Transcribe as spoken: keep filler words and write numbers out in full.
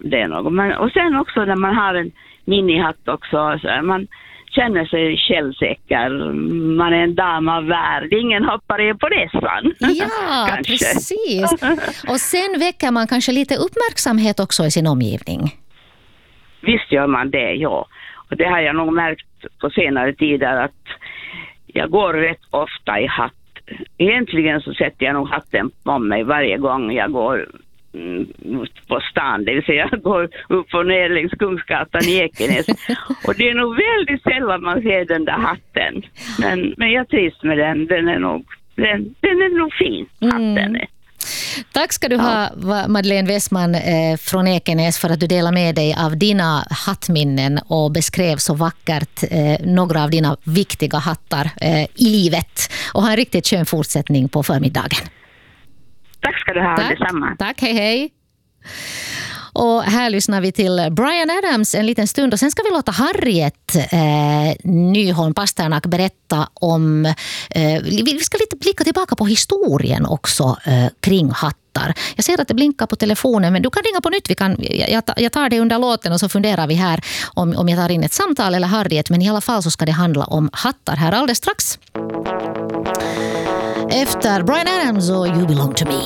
det är något. Men, och sen också när man har en minihatt också, så här, man känner sig självsäker. Man är en dam av värld. Ingen hoppar er på resan. Ja, precis. Och sen väcker man kanske lite uppmärksamhet också i sin omgivning. Visst gör man det, ja. Och det har jag nog märkt på senare tider att jag går rätt ofta i hatt. Egentligen så sätter jag nog hatten på mig varje gång jag går mm, på stan. Det vill säga jag går upp och ner längs Kungsgatan i Ekenäs. Och det är nog väldigt sällan man ser den där hatten. Men, men jag trivs med den. Den är nog, den, den är nog fin, hatten är. Mm. Tack ska du ha, Madeleine Westman eh, från Ekenäs, för att du delar med dig av dina hattminnen och beskrev så vackert eh, några av dina viktiga hattar eh, i livet. Och ha en riktigt skön fortsättning på förmiddagen. Tack ska du ha, Tack. detsamma. Tack, hej hej. Och här lyssnar vi till Bryan Adams en liten stund och sen ska vi låta Harriet eh, Nyholm Pasternak berätta om, eh, vi ska lite blicka tillbaka på historien också eh, kring hattar. Jag ser att det blinkar på telefonen, men du kan ringa på nytt. Vi kan, jag, jag tar det under låten och så funderar vi här om, om jag tar in ett samtal eller Harriet, men i alla fall så ska det handla om hattar här alldeles strax. Efter Bryan Adams och You Belong To Me.